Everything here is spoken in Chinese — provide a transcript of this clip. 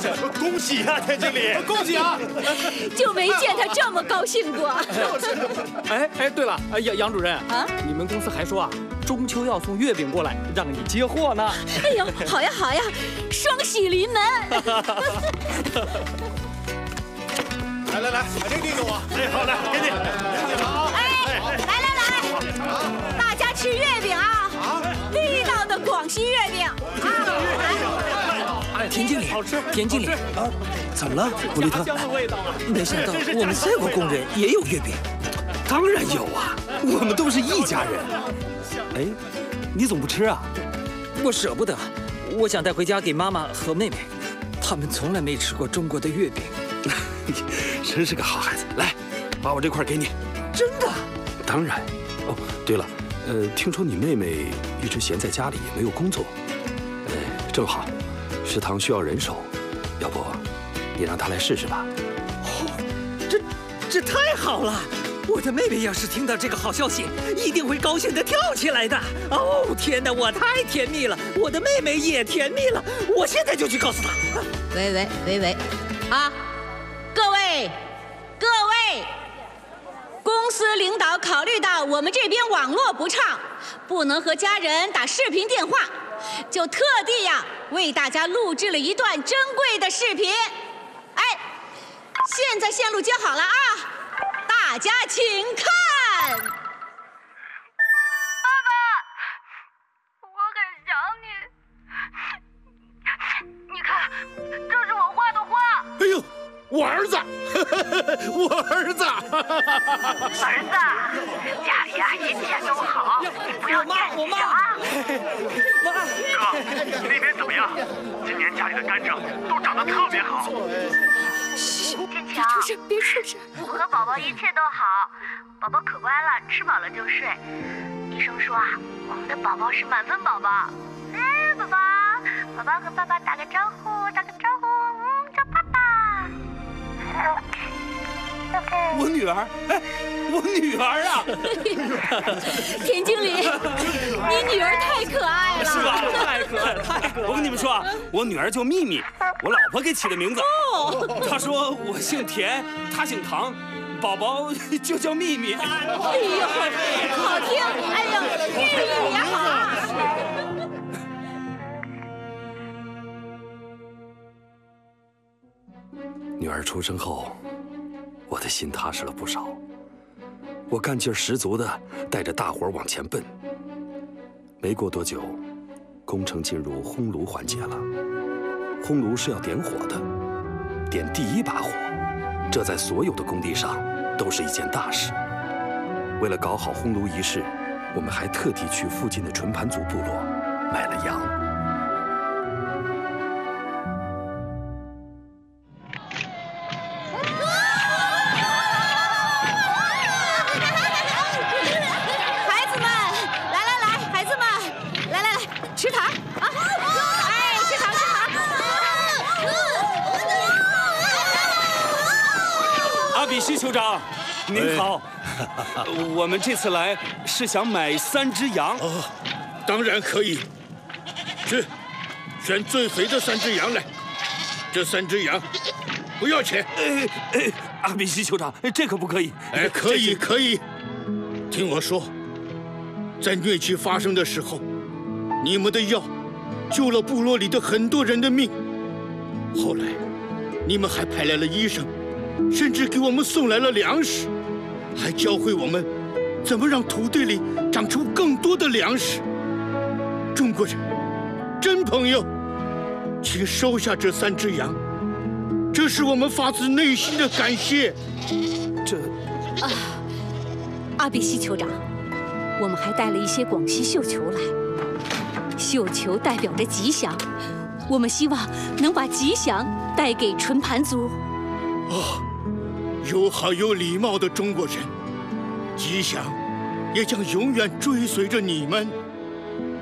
恭喜呀，田经理， 恭喜啊！ 就没见他这么高兴过。 哎，对了，杨主任啊，你们公司还说啊，中秋要送月饼过来，让你接货呢。 哎呦，好呀好呀，双喜临门。 来，把这个递给我。 哎，好，来，给你。 来，大家吃月饼啊！地道的广西月饼啊！ 田经理， 好吃。 田经理啊，怎么了，古力特？ 家乡的味道啊！ 没想到我们3个工人也有月饼。当然有啊，我们都是一家人。 哎，你怎么不吃啊？ 我舍不得，我想带回家给妈妈和妹妹，他们从来没吃过中国的月饼。 真是个好孩子，来，把我这块给你。 真的？ 当然。哦，对了，听说你妹妹一直闲在家里，没有工作。正好，食堂需要人手，要不你让她来试试吧？ 哦，这太好了！我的妹妹要是听到这个好消息，一定会高兴得跳起来的。哦，天哪，我太甜蜜了，我的妹妹也甜蜜了，我现在就去告诉她。 喂，啊，各位，公司领导考虑到我们这边网络不畅，不能和家人打视频电话，就特地为大家录制了一段珍贵的视频。哎，现在线路接好了啊，大家请看。 爸爸，我很想你。你看，这是我画的画。 哎呦，我儿子，我儿子。 儿子，家里一切都好，你不要念记啊。 哥，那边怎么样？今年家里的甘蔗都长得特别好。 金强，别出声。我和宝宝一切都好，宝宝可乖了，吃饱了就睡。医生说我们的宝宝是满分宝宝。哎，宝宝和爸爸打个招呼，叫爸爸。 我女儿，哎，我女儿啊！ 田经理，你女儿太可爱了， 是吧？太可爱了！我跟你们说啊，我女儿叫秘密，我老婆给起的名字。哦，她说我姓田，她姓唐，宝宝就叫秘密。 哎呦，好听！哎呦，寓意也好啊。 女儿出生后，我的心踏实了不少。我干劲十足地带着大伙儿往前奔。没过多久，工程进入烘炉环节了。烘炉是要点火的，点第一把火，这在所有的工地上都是一件大事。为了搞好烘炉仪式，我们还特地去附近的纯盘族部落买了羊。 吃糖啊！哎，吃糖！ 阿比西酋长，您好。我们这次来是想买3只羊。 哦，当然可以。去，选最肥的3只羊来。这3只羊不要钱。 阿比西酋长，这可不可以？ 哎，可以。听我说，在疟疾发生的时候，你们的药救了部落里的很多人的命。后来，你们还派来了医生，甚至给我们送来了粮食，还教会我们怎么让土地里长出更多的粮食。中国人，真朋友，请收下这3只羊，这是我们发自内心的感谢。 阿比西酋长，我们还带了一些广西绣球来。绣球代表着吉祥，我们希望能把吉祥带给纯盘族。 哦，友好有礼貌的中国人，吉祥也将永远追随着你们。